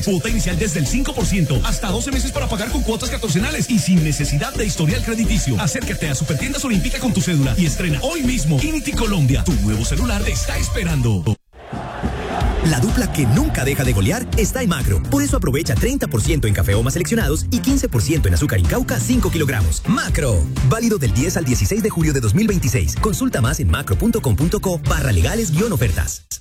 meses. Cuota inicial desde el 5%. Hasta 12 meses para pagar con cuotas catorcenales y sin necesidad de historial crediticio. Acércate a Supertiendas Olímpica con tu cédula y estrena hoy mismo Infinity Colombia. Tu nuevo celular te está esperando. La dupla que nunca deja de golear está en Macro. Por eso aprovecha 30% en café Oma seleccionados y 15% en azúcar Incauca 5 kilogramos. Macro. Válido del 10 al 16 de julio de 2026. Consulta más en macro.com.co/legales-ofertas.